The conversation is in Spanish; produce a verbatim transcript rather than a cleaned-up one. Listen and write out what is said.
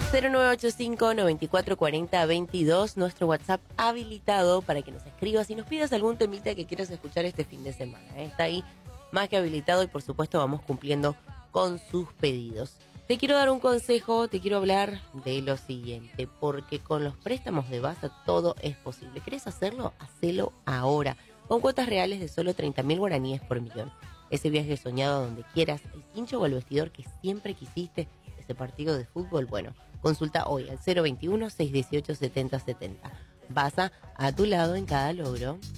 cero nueve ocho cinco, nueve cuatro cuatro cero, veintidós, nuestro WhatsApp habilitado para que nos escribas y nos pidas algún temita que quieras escuchar este fin de semana. ¿eh? Está ahí más que habilitado y por supuesto vamos cumpliendo con sus pedidos. Te quiero dar un consejo, te quiero hablar de lo siguiente, porque con los préstamos de Basa todo es posible. ¿Querés hacerlo? Hacelo ahora, con cuotas reales de solo treinta mil guaraníes por millón. Ese viaje soñado a donde quieras, el quincho o el vestidor que siempre quisiste, ese partido de fútbol, bueno, consulta hoy al cero veintiuno, seiscientos dieciocho, setenta setenta. Basa a tu lado en cada logro.